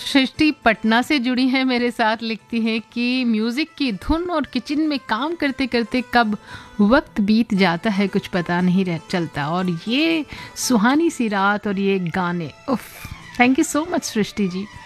सृष्टि पटना से जुड़ी हैं मेरे साथ, लिखती हैं कि म्यूज़िक की धुन और किचन में काम करते करते कब वक्त बीत जाता है कुछ पता नहीं चलता, और ये सुहानी सी रात और ये गाने, उफ। Thank you so much Srishti ji.